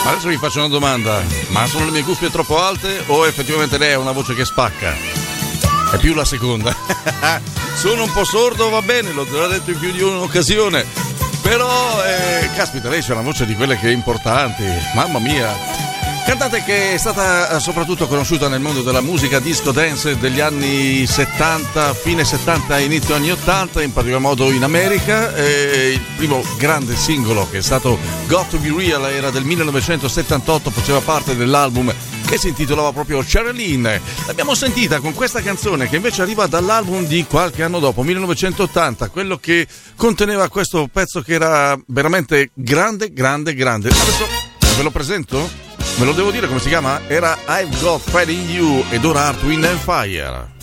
Adesso vi faccio una domanda: ma sono le mie cuffie troppo alte o effettivamente lei ha una voce che spacca? È più la seconda. Sono un po' sordo, va bene, l'ho già detto in più di un'occasione, però caspita, lei c'ha una voce di quelle che è importanti, mamma mia. Cantante che è stata soprattutto conosciuta nel mondo della musica disco dance degli anni 70, fine 70 inizio anni 80, in particolar modo in America. Il primo grande singolo, che è stato Got to Be Real, era del 1978, faceva parte dell'album che si intitolava proprio Cheryl. L'abbiamo sentita con questa canzone che invece arriva dall'album di qualche anno dopo, 1980, quello che conteneva questo pezzo che era veramente grande. Adesso ve lo presento? Ve lo devo dire come si chiama? Era I've Got Fire in You ed ora Earth, Wind and Fire.